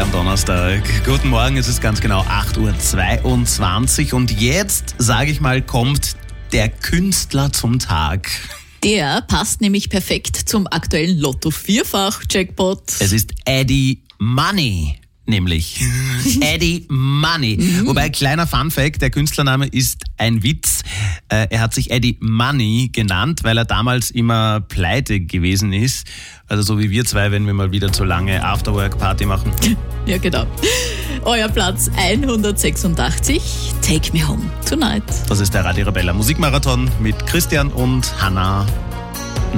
am Donnerstag. Guten Morgen, es ist ganz genau 8.22 Uhr und jetzt, sage ich mal, kommt der Künstler zum Tag. Der passt nämlich perfekt zum aktuellen Lotto-Vierfach-Jackpot. Es ist Eddie Money. Nämlich Eddie Money. Wobei, kleiner Funfact, der Künstlername ist ein Witz. Er hat sich Eddie Money genannt, weil er damals immer pleite gewesen ist. Also so wie wir zwei, wenn wir mal wieder zu lange Afterwork-Party machen. Ja, genau. Euer Platz 186, Take Me Home Tonight. Das ist der Radio Arabella Musikmarathon mit Christian und Hanna.